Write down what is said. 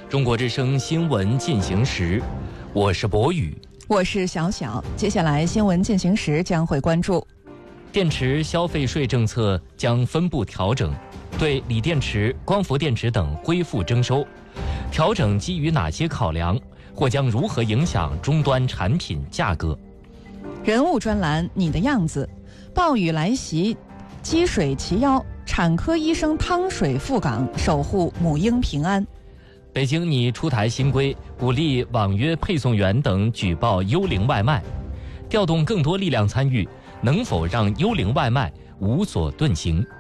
中国之声新闻进行时，我是博宇， 我是小小。接下来新闻进行时将会关注： 电池消费税政策将分步调整，对锂电池、光伏电池等恢复征收。调整基于哪些考量，或将如何影响终端产品价格？ 人物专栏，你的样子。暴雨来袭，积水齐腰，产科医生趟水赴港，守护母婴平安。 北京拟出台新规，鼓励网约配送员等举报幽灵外卖，调动更多力量参与，能否让幽灵外卖无所遁形？